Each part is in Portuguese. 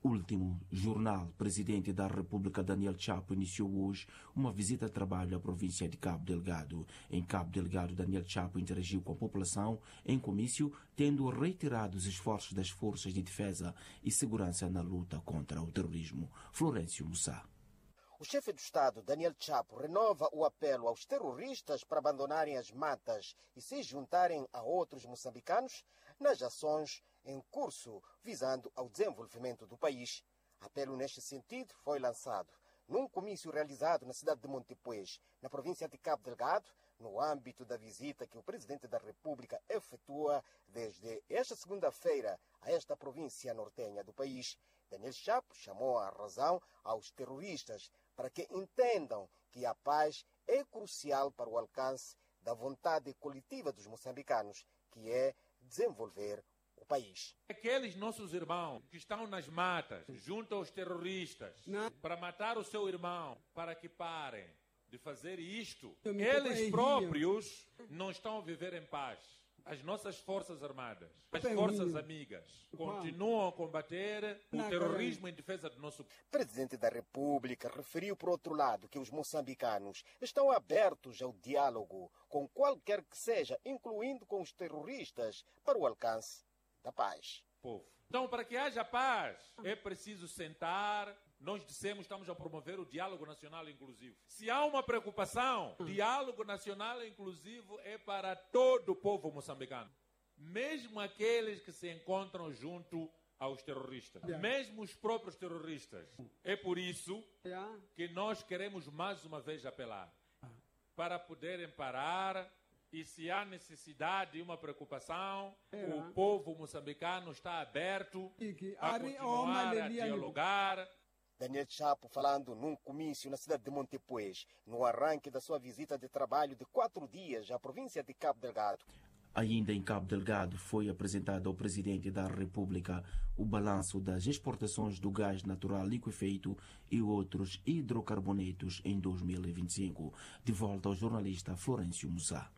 Último jornal, presidente da República Daniel Chapo iniciou hoje uma visita de trabalho à província de Cabo Delgado. Em Cabo Delgado, Daniel Chapo interagiu com a população em comício, tendo reiterado os esforços das forças de defesa e segurança na luta contra o terrorismo. Florencio Mussá. O chefe do Estado, Daniel Chapo, renova o apelo aos terroristas para abandonarem as matas e se juntarem a outros moçambicanos nas ações em curso visando ao desenvolvimento do país. Apelo neste sentido foi lançado num comício realizado na cidade de Montepuez, na província de Cabo Delgado, no âmbito da visita que o Presidente da República efetua desde esta segunda-feira a esta província nortenha do país. Daniel Chapo chamou a razão aos terroristas para que entendam que a paz é crucial para o alcance da vontade coletiva dos moçambicanos, que é desenvolver o país. Aqueles nossos irmãos que estão nas matas, junto aos terroristas, para matar o seu irmão, para que parem de fazer isto, eles próprios não estão a viver em paz. As nossas forças armadas, as forças amigas, continuam a combater o terrorismo em defesa do nosso... O Presidente da República referiu, por outro lado, que os moçambicanos estão abertos ao diálogo com qualquer que seja, incluindo com os terroristas, para o alcance da paz. Povo. Então, para que haja paz, é preciso sentar. Nós dissemos que estamos a promover o diálogo nacional inclusivo. Se há uma preocupação, diálogo nacional inclusivo é para todo o povo moçambicano. Mesmo aqueles que se encontram junto aos terroristas. Mesmo os próprios terroristas. É por isso que nós queremos mais uma vez apelar para poderem parar. E se há necessidade e uma preocupação, o povo moçambicano está aberto a continuar a dialogar. Daniel Chapo falando num comício na cidade de Montepuez, no arranque da sua visita de trabalho de 4 dias à província de Cabo Delgado. Ainda em Cabo Delgado foi apresentado ao Presidente da República o balanço das exportações do gás natural liquefeito e outros hidrocarbonetos em 2025. De volta ao jornalista Florencio Mussá.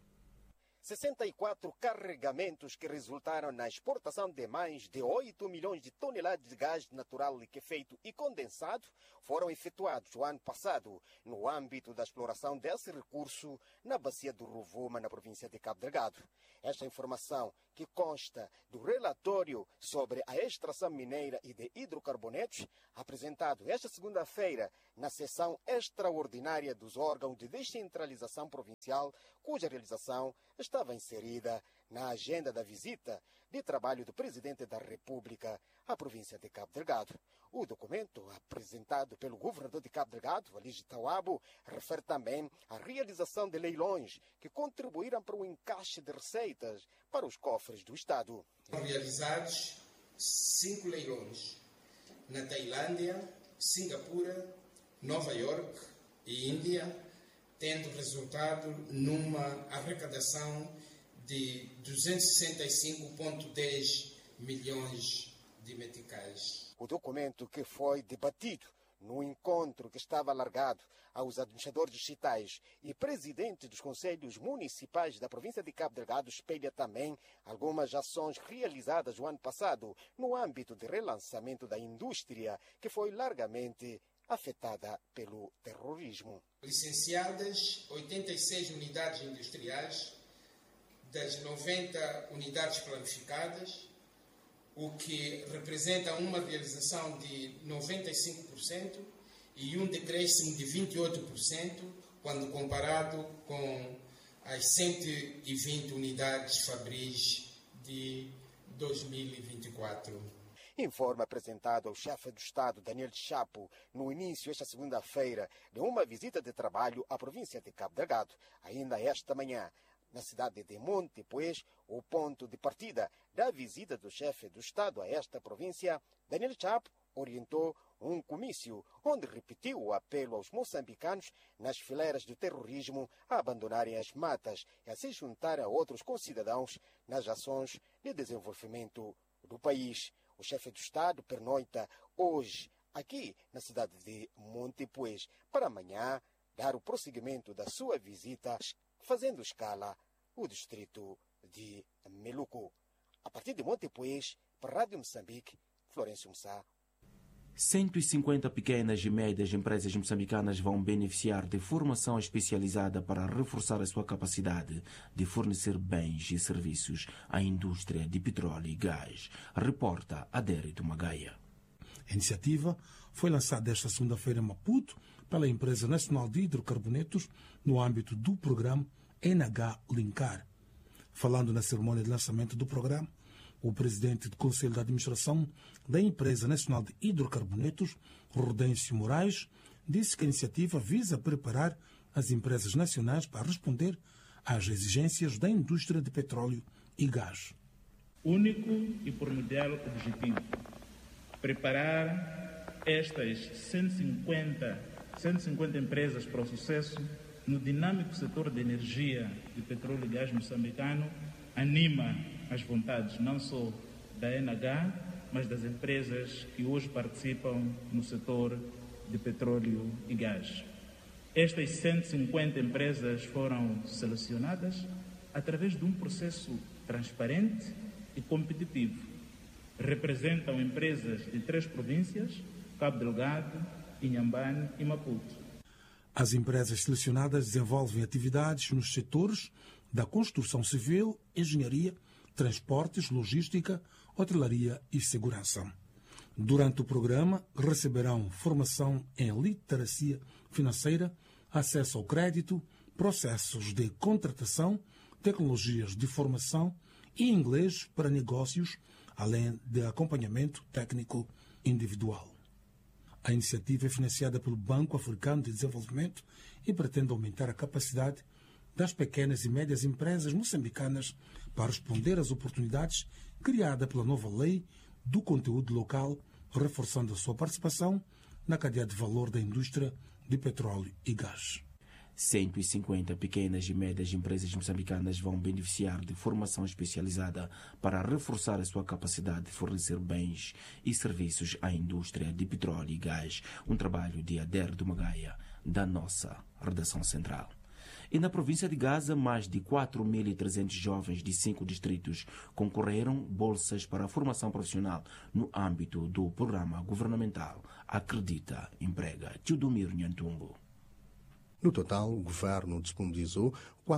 64 carregamentos que resultaram na exportação de mais de 8 milhões de toneladas de gás natural liquefeito e condensado foram efetuados o ano passado no âmbito da exploração desse recurso na bacia do Rovuma, na província de Cabo Delgado. Esta informação, que consta do relatório sobre a extração mineira e de hidrocarbonetos, apresentado esta segunda-feira na sessão extraordinária dos órgãos de descentralização provincial, cuja realização estava inserida na agenda da visita de trabalho do Presidente da República à província de Cabo Delgado. O documento, apresentado pelo governador de Cabo Delgado, Walid Tawabo, refere também à realização de leilões que contribuíram para o encaixe de receitas para os cofres do Estado. Foram realizados 5 leilões na Tailândia, Singapura, Nova York e Índia, tendo resultado numa arrecadação de 265,10 milhões de meticais. O documento, que foi debatido no encontro que estava alargado aos administradores distritais e presidentes dos conselhos municipais da província de Cabo Delgado, espelha também algumas ações realizadas o ano passado no âmbito de relançamento da indústria, que foi largamente afetada pelo terrorismo. Licenciadas 86 unidades industriais das 90 unidades planificadas, o que representa uma realização de 95% e um decréscimo de 28% quando comparado com as 120 unidades fabris de 2024. Informe apresentado ao chefe do Estado, Daniel Chapo, no início esta segunda-feira de uma visita de trabalho à província de Cabo Delgado. Ainda esta manhã, na cidade de Montepuez, o ponto de partida da visita do chefe do Estado a esta província, Daniel Chapo orientou um comício onde repetiu o apelo aos moçambicanos nas fileiras do terrorismo a abandonarem as matas e a se juntarem a outros concidadãos nas ações de desenvolvimento do país. O chefe do Estado pernoita hoje aqui na cidade de Montepuez para amanhã dar o prosseguimento da sua visita, fazendo escala o distrito de Meluco. A partir de Montepuez, para a Rádio Moçambique, Florencio Mussá. 150 pequenas e médias empresas moçambicanas vão beneficiar de formação especializada para reforçar a sua capacidade de fornecer bens e serviços à indústria de petróleo e gás, reporta Adérito Magaia. A iniciativa foi lançada esta segunda-feira em Maputo pela Empresa Nacional de Hidrocarbonetos no âmbito do programa NH Linkar. Falando na cerimônia de lançamento do programa, o presidente do Conselho de Administração da Empresa Nacional de Hidrocarbonetos, Rodêncio Moraes, disse que a iniciativa visa preparar as empresas nacionais para responder às exigências da indústria de petróleo e gás. Único e primordial objetivo: preparar estas 150 empresas para o sucesso no dinâmico setor de energia de petróleo e gás moçambicano. Anima as vontades não só da NH, mas das empresas que hoje participam no setor de petróleo e gás. Estas 150 empresas foram selecionadas através de um processo transparente e competitivo. Representam empresas de 3 províncias, Cabo Delgado, Inhambane e Maputo. As empresas selecionadas desenvolvem atividades nos setores da construção civil, engenharia, transportes, logística, hotelaria e segurança. Durante o programa, receberão formação em literacia financeira, acesso ao crédito, processos de contratação, tecnologias de formação e inglês para negócios, além de acompanhamento técnico individual. A iniciativa é financiada pelo Banco Africano de Desenvolvimento e pretende aumentar a capacidade das pequenas e médias empresas moçambicanas para responder às oportunidades criadas pela nova lei do conteúdo local, reforçando a sua participação na cadeia de valor da indústria de petróleo e gás. 150 pequenas e médias empresas moçambicanas vão beneficiar de formação especializada para reforçar a sua capacidade de fornecer bens e serviços à indústria de petróleo e gás, um trabalho de Adérito Magaia, da nossa redação central. E na província de Gaza, mais de 4.300 jovens de 5 distritos concorreram bolsas para a formação profissional no âmbito do programa governamental Acredita Emprega. Teudomiro Nhantumbo. No total, o governo disponibilizou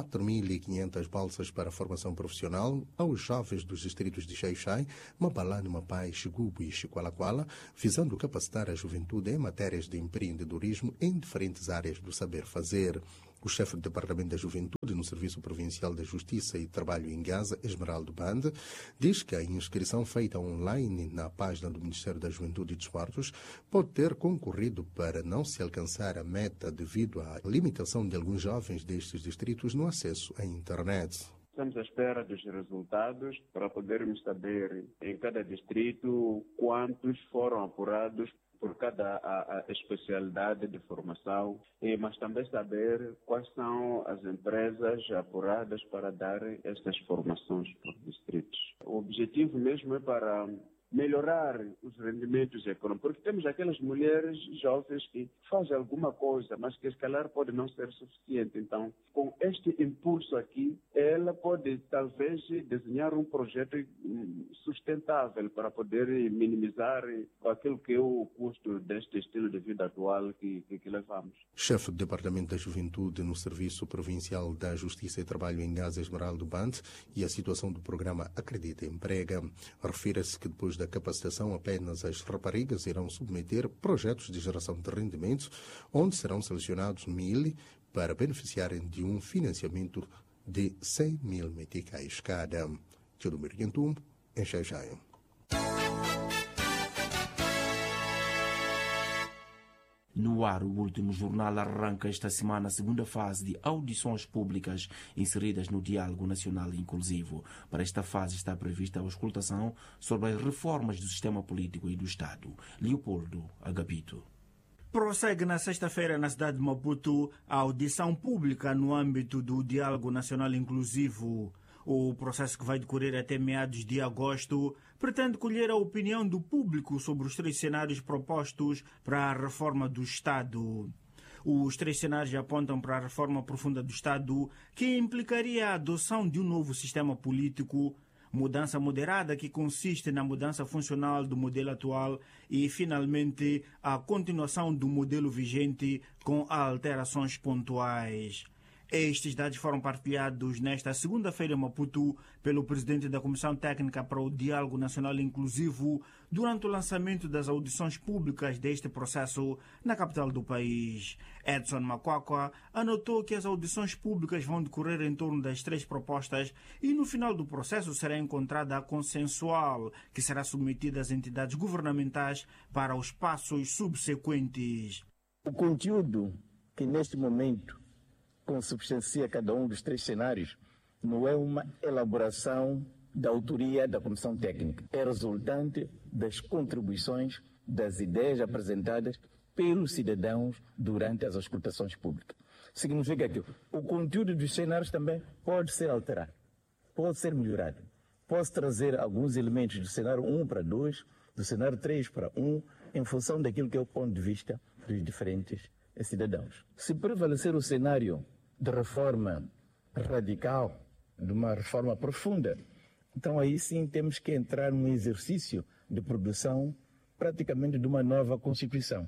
4.500 bolsas para a formação profissional aos jovens dos distritos de Xai-Xai, Mapalane, Mapai, Xigubu e Xiqualaquala, visando capacitar a juventude em matérias de empreendedorismo em diferentes áreas do saber fazer. O chefe do Departamento da Juventude no Serviço Provincial da Justiça e Trabalho em Gaza, Esmeraldo Bande, diz que a inscrição feita online na página do Ministério da Juventude e Desportos pode ter concorrido para não se alcançar a meta devido à limitação de alguns jovens destes distritos no acesso à internet. Estamos à espera dos resultados para podermos saber em cada distrito quantos foram apurados por cada especialidade de formação, mas também saber quais são as empresas apuradas para dar estas formações por distritos. O objetivo mesmo é para melhorar os rendimentos econômicos, porque temos aquelas mulheres jovens que fazem alguma coisa, mas que se calhar pode não ser suficiente. Então, com este impulso aqui, ela pode talvez desenhar um projeto sustentável para poder minimizar aquilo que é o custo deste estilo de vida atual que levamos. Chefe do Departamento da Juventude no Serviço Provincial da Justiça e Trabalho em Gaza, Esmeraldo Bande, e a situação do programa Acredita Emprega. Refere-se que depois da capacitação, apenas as raparigas irão submeter projetos de geração de rendimentos, onde serão selecionados 1.000 para beneficiarem de um financiamento de 100.000 meticais cada. Teudomiro Nhantumbo, em Xai-Xai. No ar, o último jornal arranca esta semana a segunda fase de audições públicas inseridas no Diálogo Nacional Inclusivo. Para esta fase está prevista a auscultação sobre as reformas do sistema político e do Estado. Leopoldo Agapito. Prossegue na sexta-feira na cidade de Maputo a audição pública no âmbito do Diálogo Nacional Inclusivo. O processo, que vai decorrer até meados de agosto, pretende colher a opinião do público sobre os 3 cenários propostos para a reforma do Estado. Os 3 cenários apontam para a reforma profunda do Estado, que implicaria a adoção de um novo sistema político, mudança moderada que consiste na mudança funcional do modelo atual e, finalmente, a continuação do modelo vigente com alterações pontuais. Estes dados foram partilhados nesta segunda-feira em Maputo pelo presidente da Comissão Técnica para o Diálogo Nacional Inclusivo durante o lançamento das audições públicas deste processo na capital do país. Edson Makwakwa anotou que as audições públicas vão decorrer em torno das 3 propostas e no final do processo será encontrada a consensual, que será submetida às entidades governamentais para os passos subsequentes. O conteúdo que neste momento consubstancia cada um dos 3 cenários não é uma elaboração da autoria da Comissão Técnica. É resultante das contribuições, das ideias apresentadas pelos cidadãos durante as auscultações públicas. Significa que o conteúdo dos cenários também pode ser alterado, pode ser melhorado. Posso trazer alguns elementos do cenário 1 para 2, do cenário 3 para 1, em função daquilo que é o ponto de vista dos diferentes cidadãos. Se prevalecer o cenário de reforma radical, de uma reforma profunda, então aí sim temos que entrar num exercício de produção praticamente de uma nova Constituição.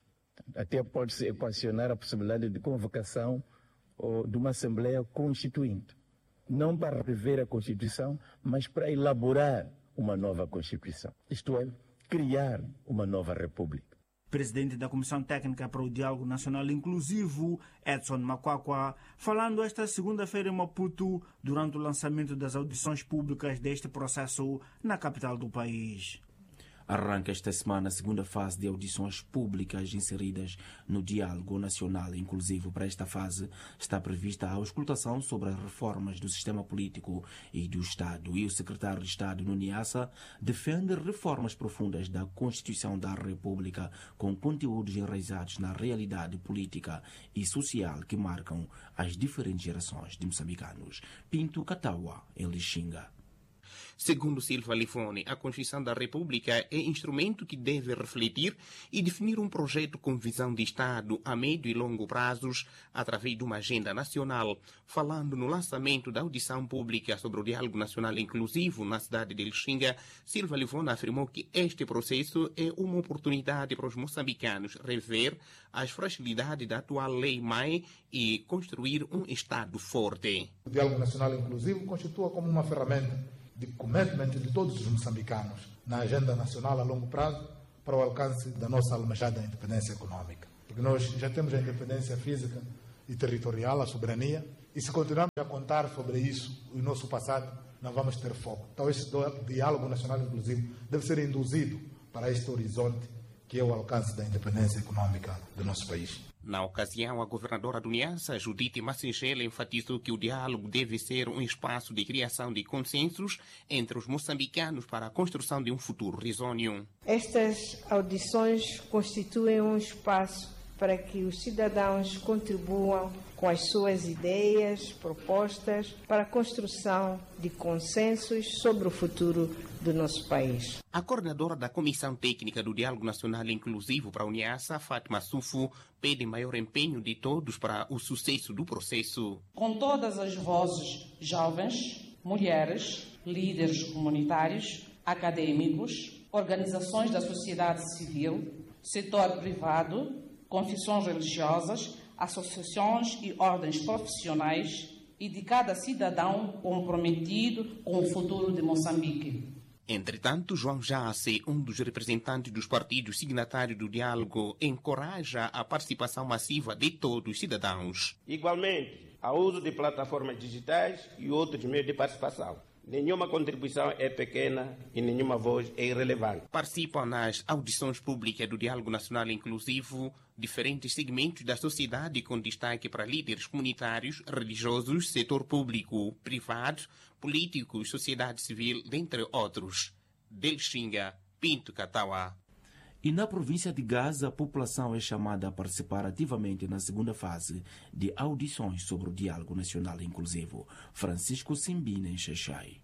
Até pode-se equacionar a possibilidade de convocação ou de uma Assembleia Constituinte. Não para rever a Constituição, mas para elaborar uma nova Constituição. Isto é, criar uma nova República. Presidente da Comissão Técnica para o Diálogo Nacional Inclusivo, Edson Makwakwa, falando esta segunda-feira em Maputo durante o lançamento das audições públicas deste processo na capital do país. Arranca esta semana a segunda fase de audições públicas inseridas no Diálogo Nacional Inclusivo. Para esta fase está prevista a auscultação sobre as reformas do sistema político e do Estado. E o secretário de Estado no Niassa defende reformas profundas da Constituição da República com conteúdos enraizados na realidade política e social que marcam as diferentes gerações de moçambicanos. Pinto Katawa, em Lixinga. Segundo Silva Lifone, a Constituição da República é instrumento que deve refletir e definir um projeto com visão de Estado a médio e longo prazos através de uma agenda nacional. Falando no lançamento da audição pública sobre o Diálogo Nacional Inclusivo na cidade de Lixinga, Silva Lifone afirmou que este processo é uma oportunidade para os moçambicanos rever as fragilidades da atual Lei MAE e construir um Estado forte. O Diálogo Nacional Inclusivo constitua como uma ferramenta de commitment de todos os moçambicanos na agenda nacional a longo prazo para o alcance da nossa almejada independência econômica. Porque nós já temos a independência física e territorial, a soberania, e se continuarmos a contar sobre isso, o nosso passado, não vamos ter foco. Então este diálogo nacional inclusivo deve ser induzido para este horizonte que é o alcance da independência econômica do nosso país. Na ocasião, a governadora do Niassa, Judite Massingela, enfatizou que o diálogo deve ser um espaço de criação de consensos entre os moçambicanos para a construção de um futuro risonho. Estas audições constituem um espaço para que os cidadãos contribuam com as suas ideias, propostas para a construção de consensos sobre o futuro do nosso país. A coordenadora da Comissão Técnica do Diálogo Nacional Inclusivo para a Niassa, Fátima Sufo, pede maior empenho de todos para o sucesso do processo. Com todas as vozes jovens, mulheres, líderes comunitários, acadêmicos, organizações da sociedade civil, setor privado, confissões religiosas, associações e ordens profissionais e de cada cidadão comprometido com o futuro de Moçambique. Entretanto, João Jace, um dos representantes dos partidos signatários do diálogo, encoraja a participação massiva de todos os cidadãos. Igualmente, ao uso de plataformas digitais e outros meios de participação. Nenhuma contribuição é pequena e nenhuma voz é irrelevante. Participam nas audições públicas do Diálogo Nacional Inclusivo diferentes segmentos da sociedade com destaque para líderes comunitários, religiosos, setor público, privado, políticos, sociedade civil, dentre outros. Del Xinga, Pinto Katawa. E na província de Gaza, a população é chamada a participar ativamente na segunda fase de audições sobre o Diálogo Nacional Inclusivo. Francisco Simbina, em Xaixai.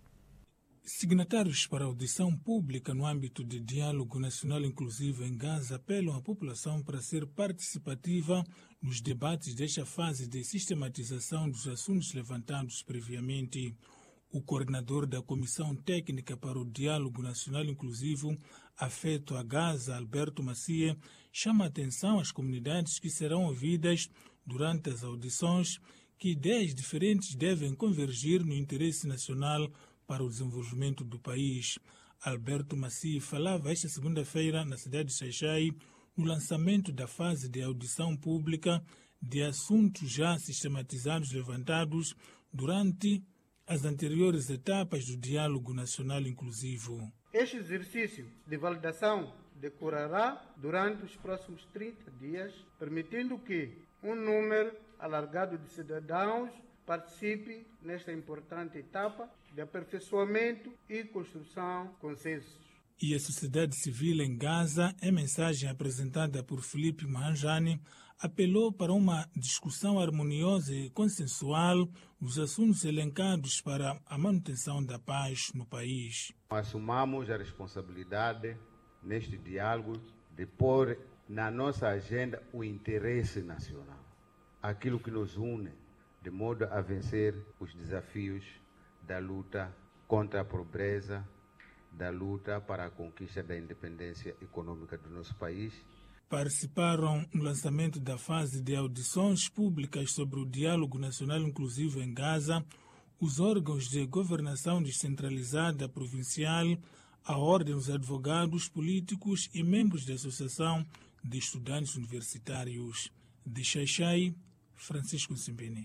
Signatários para audição pública no âmbito de Diálogo Nacional Inclusivo em Gaza apelam à população para ser participativa nos debates desta fase de sistematização dos assuntos levantados previamente. O coordenador da Comissão Técnica para o Diálogo Nacional Inclusivo, afeto a Gaza, Alberto Macia, chama a atenção às comunidades que serão ouvidas durante as audições que ideias diferentes devem convergir no interesse nacional para o desenvolvimento do país. Alberto Macia falava esta segunda-feira na cidade de Xai-Xai no lançamento da fase de audição pública de assuntos já sistematizados levantados durante as anteriores etapas do Diálogo Nacional Inclusivo. Este exercício de validação decorrerá durante os próximos 30 dias, permitindo que um número alargado de cidadãos participe nesta importante etapa de aperfeiçoamento e construção de consensos. E a sociedade civil em Gaza, em mensagem apresentada por Filipe Mahanjani, apelou para uma discussão harmoniosa e consensual dos assuntos elencados para a manutenção da paz no país. Assumamos a responsabilidade neste diálogo de pôr na nossa agenda o interesse nacional, aquilo que nos une, de modo a vencer os desafios da luta contra a pobreza, da luta para a conquista da independência econômica do nosso país. Participaram no lançamento da fase de audições públicas sobre o Diálogo Nacional Inclusivo em Gaza os órgãos de governação descentralizada provincial, a Ordem dos Advogados Políticos e membros da Associação de Estudantes Universitários. De Xai-Xai, Francisco Simbini.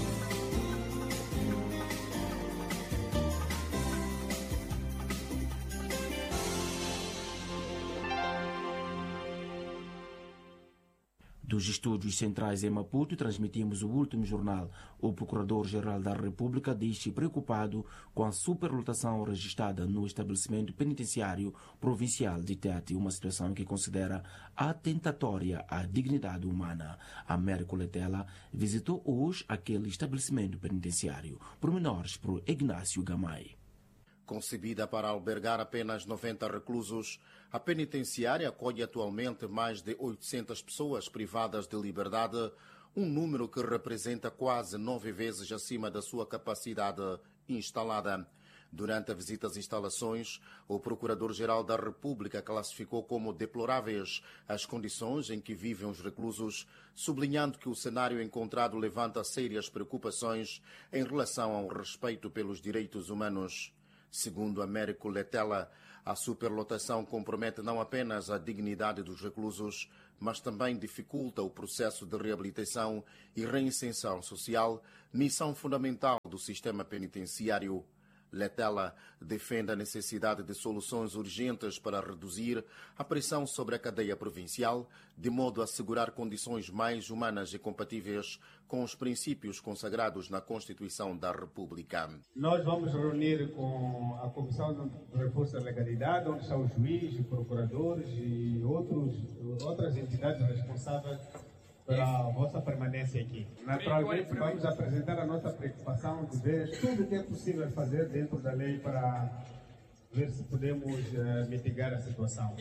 Dos estúdios centrais em Maputo, transmitimos o último jornal. O Procurador-Geral da República diz-se preocupado com a superlotação registrada no estabelecimento penitenciário provincial de Tete, uma situação que considera atentatória à dignidade humana. Américo Letela visitou hoje aquele estabelecimento penitenciário. Pormenores por Ignácio Gamay. Concebida para albergar apenas 90 reclusos, a penitenciária acolhe atualmente mais de 800 pessoas privadas de liberdade, um número que representa quase 9 vezes acima da sua capacidade instalada. Durante a visita às instalações, o Procurador-Geral da República classificou como deploráveis as condições em que vivem os reclusos, sublinhando que o cenário encontrado levanta sérias preocupações em relação ao respeito pelos direitos humanos. Segundo Américo Letela, a superlotação compromete não apenas a dignidade dos reclusos, mas também dificulta o processo de reabilitação e reinserção social, missão fundamental do sistema penitenciário. Letela defende a necessidade de soluções urgentes para reduzir a pressão sobre a cadeia provincial, de modo a assegurar condições mais humanas e compatíveis com os princípios consagrados na Constituição da República. Nós vamos reunir com a Comissão de Reforço da Legalidade, onde estão os juízes, procuradores e outras entidades responsáveis pela vossa permanência aqui. Naturalmente, vamos apresentar a nossa preocupação de ver tudo o que é possível fazer dentro da lei para ver se podemos mitigar a situação.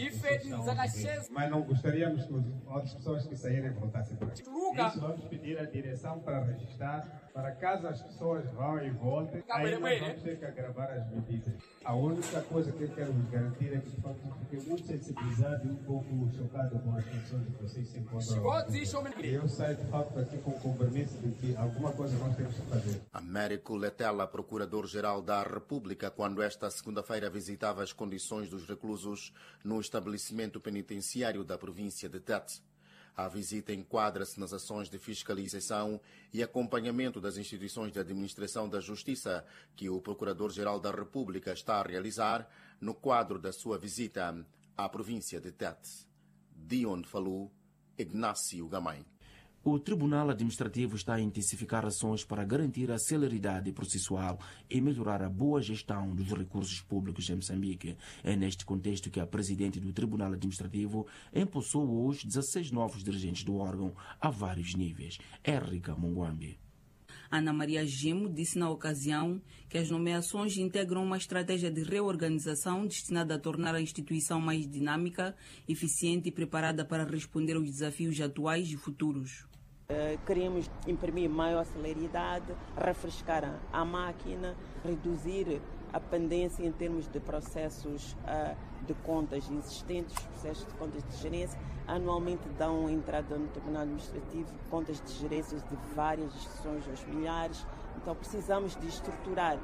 Mas não gostaríamos que as outras pessoas que saírem voltassem para aqui. Isso vamos pedir à direção para registrar, para caso as pessoas vão e voltem, aí nós vamos ter que agravar as medidas. A única coisa que eu quero vos garantir é que, de facto, fiquei muito sensibilizado e um pouco chocado com as condições que vocês se encontram. E eu saio, de facto, aqui com o compromisso de que alguma coisa nós temos que fazer. Américo Letela, Procurador-Geral da República, quando esta segunda-feira visitava as condições dos reclusos no estabelecimento penitenciário da província de Tete. A visita enquadra-se nas ações de fiscalização e acompanhamento das instituições de administração da Justiça que o Procurador-Geral da República está a realizar no quadro da sua visita à província de Tete. De onde falou Ignácio Gamay. O Tribunal Administrativo está a intensificar ações para garantir a celeridade processual e melhorar a boa gestão dos recursos públicos em Moçambique. É neste contexto que a presidente do Tribunal Administrativo empossou hoje 16 novos dirigentes do órgão a vários níveis. Érica Munguambi. Ana Maria Gimo disse na ocasião que as nomeações integram uma estratégia de reorganização destinada a tornar a instituição mais dinâmica, eficiente e preparada para responder aos desafios atuais e futuros. Queremos imprimir maior celeridade, refrescar a máquina, reduzir a pendência em termos de processos de contas existentes, processos de contas de gerência. Anualmente dão entrada no Tribunal Administrativo contas de gerências de várias instituições, aos milhares. Então precisamos de estruturar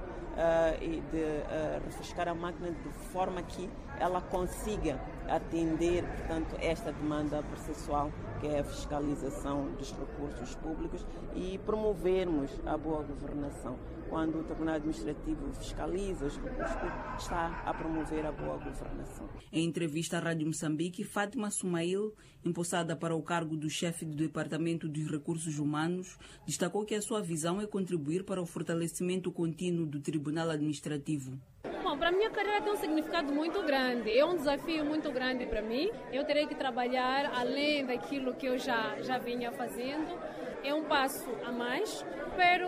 e de refrescar a máquina de forma que ela consiga atender, portanto, esta demanda processual, que é a fiscalização dos recursos públicos, e promovermos a boa governação. Quando o Tribunal Administrativo fiscaliza os recursos públicos, está a promover a boa governação. Em entrevista à Rádio Moçambique, Fátima Sumail, empossada para o cargo do chefe do Departamento dos Recursos Humanos, destacou que a sua visão é contribuir para o fortalecimento contínuo do Tribunal Administrativo. Bom, para a minha carreira tem um significado muito grande, é um desafio muito grande para mim. Eu terei que trabalhar além daquilo que eu já vinha fazendo. É um passo a mais, espero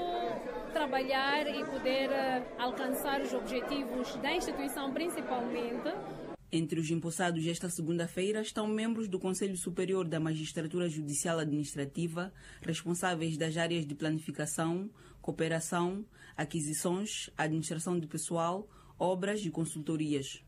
trabalhar e poder alcançar os objetivos da instituição principalmente. Entre os empossados esta segunda-feira estão membros do Conselho Superior da Magistratura Judicial Administrativa, responsáveis das áreas de planificação, cooperação, aquisições, administração de pessoal, obras e consultorias.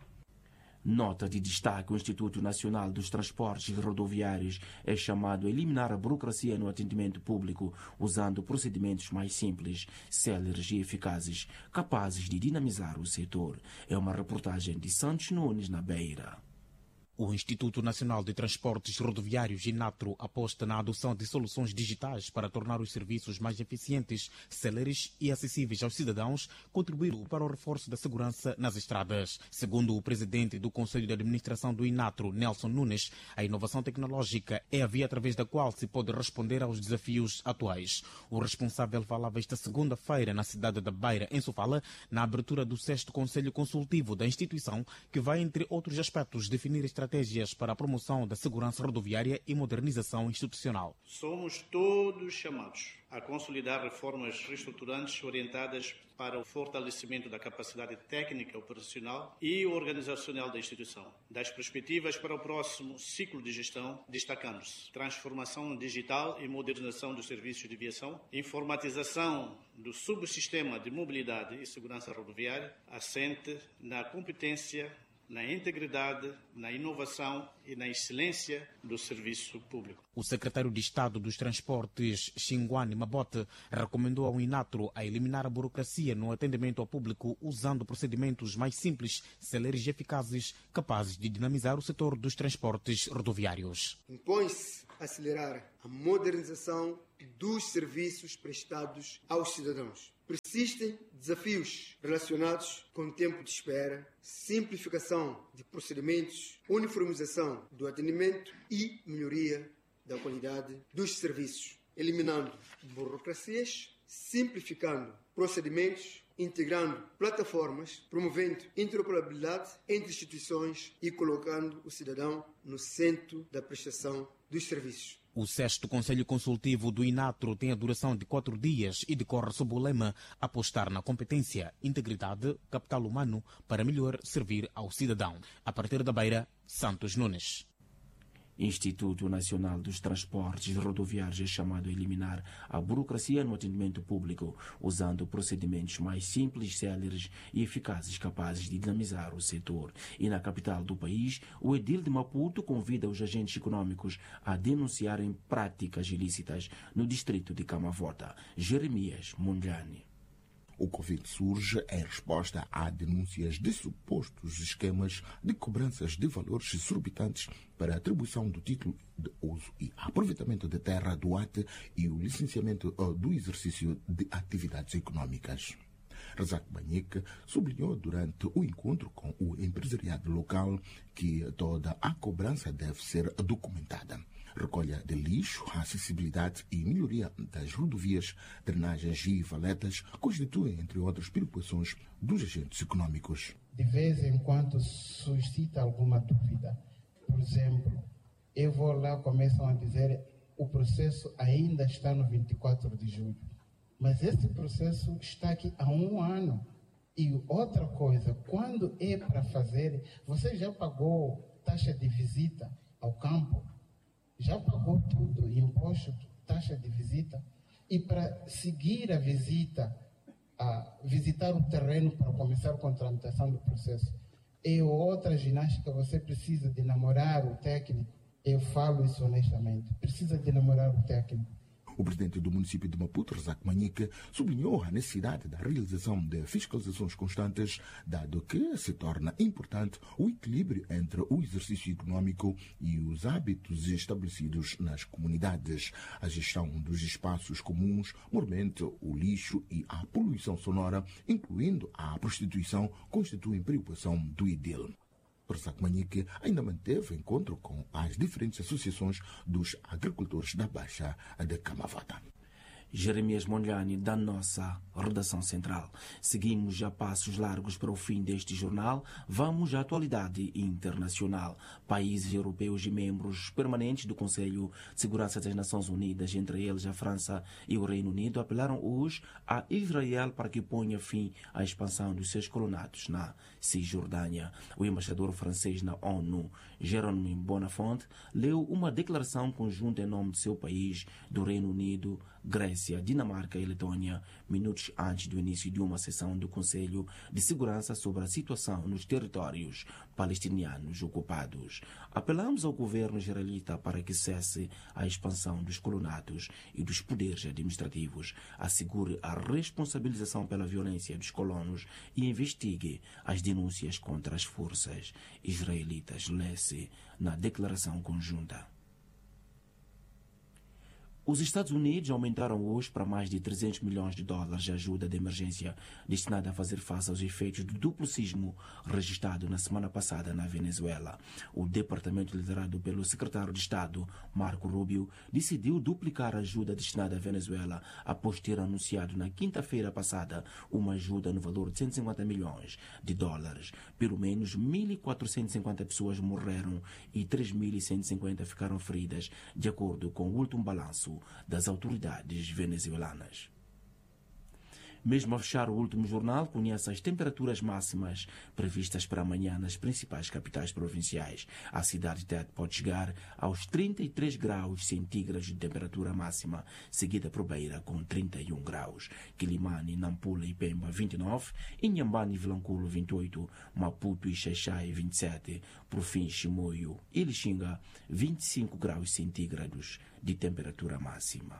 Nota de destaque: o Instituto Nacional dos Transportes Rodoviários é chamado a eliminar a burocracia no atendimento público, usando procedimentos mais simples, céleres e eficazes, capazes de dinamizar o setor. É uma reportagem de Santos Nunes, na Beira. O Instituto Nacional de Transportes Rodoviários, INATRO, aposta na adoção de soluções digitais para tornar os serviços mais eficientes, céleres e acessíveis aos cidadãos, contribuindo para o reforço da segurança nas estradas. Segundo o presidente do Conselho de Administração do INATRO, Nelson Nunes, a inovação tecnológica é a via através da qual se pode responder aos desafios atuais. O responsável falava esta segunda-feira na cidade da Beira, em Sofala, na abertura do 6º Conselho Consultivo da instituição, que vai, entre outros aspectos, definir estratégias para a promoção da segurança rodoviária e modernização institucional. Somos todos chamados a consolidar reformas reestruturantes orientadas para o fortalecimento da capacidade técnica, operacional e organizacional da instituição. Das perspectivas para o próximo ciclo de gestão, destacando-se transformação digital e modernização dos serviços de viação, informatização do subsistema de mobilidade e segurança rodoviária, assente na competência, na integridade, na inovação e na excelência do serviço público. O secretário de Estado dos Transportes, Xinguane Mabote, recomendou ao INATRO a eliminar a burocracia no atendimento ao público, usando procedimentos mais simples, céleres e eficazes, capazes de dinamizar o setor dos transportes rodoviários. Impõe-se acelerar a modernização dos serviços prestados aos cidadãos. Persistem desafios relacionados com o tempo de espera, simplificação de procedimentos, uniformização do atendimento e melhoria da qualidade dos serviços, eliminando burocracias, simplificando procedimentos, integrando plataformas, promovendo interoperabilidade entre instituições e colocando o cidadão no centro da prestação dos serviços. O 6º Conselho Consultivo do INATRO tem a duração de 4 dias e decorre sob o lema apostar na competência, integridade, capital humano para melhor servir ao cidadão. A partir da Beira, Santos Nunes. Instituto Nacional dos Transportes Rodoviários é chamado a eliminar a burocracia no atendimento público, usando procedimentos mais simples, céleres e eficazes, capazes de dinamizar o setor. E na capital do país, o edil de Maputo convida os agentes econômicos a denunciarem práticas ilícitas no distrito de Camavota. Jeremias Munjani. O convite surge em resposta a denúncias de supostos esquemas de cobranças de valores exorbitantes para a atribuição do título de uso e aproveitamento de terra do ATE e o licenciamento do exercício de atividades econômicas. Razak Banhek sublinhou durante o encontro com o empresariado local que toda a cobrança deve ser documentada. Recolha de lixo, acessibilidade e melhoria das rodovias, drenagens e valetas constituem, entre outras preocupações, dos agentes econômicos. De vez em quando suscita alguma dúvida. Por exemplo, eu vou lá, começam a dizer o processo ainda está no 24 de julho. Mas esse processo está aqui há 1 ano. E outra coisa, quando é para fazer, você já pagou taxa de visita ao campo? Já pagou tudo, imposto taxa de visita, e para seguir a visita, visitar o terreno para começar com a tramitação do processo, é outra ginástica. Você precisa de namorar o técnico. Eu falo isso honestamente. Precisa de namorar o técnico. O presidente do município de Maputo, Razak Manhique, sublinhou a necessidade da realização de fiscalizações constantes, dado que se torna importante o equilíbrio entre o exercício econômico e os hábitos estabelecidos nas comunidades. A gestão dos espaços comuns, mormente o lixo e a poluição sonora, incluindo a prostituição, constituem preocupação do IDIL. Razak Manhique ainda manteve encontro com as diferentes associações dos agricultores da Baixa de Camavata. Jeremias Mondlane, da nossa redação central. Seguimos a passos largos para o fim deste jornal. Vamos à atualidade internacional. Países europeus e membros permanentes do Conselho de Segurança das Nações Unidas, entre eles a França e o Reino Unido, apelaram hoje a Israel para que ponha fim à expansão dos seus colonatos na Cisjordânia. O embaixador francês na ONU, Jérôme Bonafont, leu uma declaração conjunta em nome de seu país, do Reino Unido, Grécia, Dinamarca e Letônia, minutos antes do início de uma sessão do Conselho de Segurança sobre a situação nos territórios palestinianos ocupados. Apelamos ao governo israelita para que cesse a expansão dos colonatos e dos poderes administrativos, assegure a responsabilização pela violência dos colonos e investigue as denúncias contra as forças israelitas, lê-se na declaração conjunta. Os Estados Unidos aumentaram hoje para mais de 300 milhões de dólares de ajuda de emergência destinada a fazer face aos efeitos do duplo sismo registrado na semana passada na Venezuela. O departamento liderado pelo secretário de Estado, Marco Rubio, decidiu duplicar a ajuda destinada à Venezuela após ter anunciado na quinta-feira passada uma ajuda no valor de 150 milhões de dólares. Pelo menos 1.450 pessoas morreram e 3.150 ficaram feridas, de acordo com o último balanço das autoridades venezuelanas. Mesmo a fechar o último jornal, conhece as temperaturas máximas previstas para amanhã nas principais capitais provinciais. A cidade de Tete pode chegar aos 33 graus centígrados de temperatura máxima, seguida por Beira com 31 graus. Quilimane, Nampula e Pemba 29, Inhambane e Vilanculo 28, Maputo e Xaixai 27, por fim Chimoio e Lixinga 25 graus centígrados de temperatura máxima.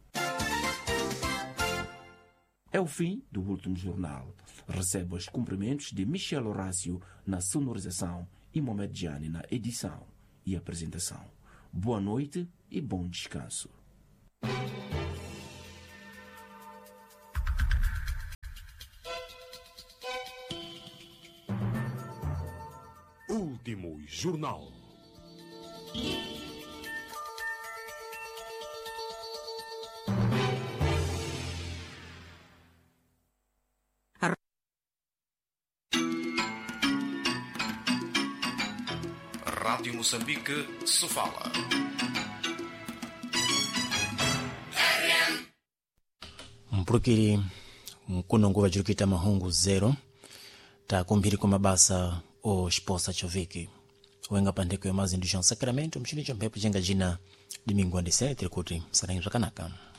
É o fim do último jornal. Recebo os cumprimentos de Michel Horácio na sonorização e Mohamed Diani na edição e apresentação. Boa noite e bom descanso. Último jornal. Rádio Moçambique se fala. Mpurukiri kunongo vajurukita mahungu 0 takumbiri kwa mabasa o Esposa Choviki wenga pandeko ya mazi ndishon Sacramento mshini cha mpepo jenga jina Domingo Andesene tirikuti sarangi rakanaka.